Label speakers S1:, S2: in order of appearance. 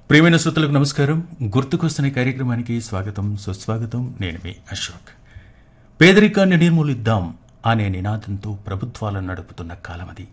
S1: ప్రియమైన శ్రోతలకు నమస్కారం. గుర్తుకొస్తున్న కార్యక్రమానికి స్వాగతం, సుస్వాగతం. నేను మీ అశోక్. పేదరికాన్ని నిర్మూలిద్దాం అనే నినాదంతో ప్రభుత్వాలను నడుపుతున్న కాలమది.